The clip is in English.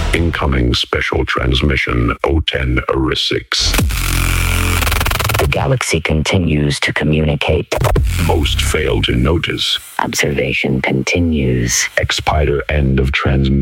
Incoming special transmission 010 Erisix. The galaxy continues to communicate. Most fail to notice. Observation continues. Expider end of transmission.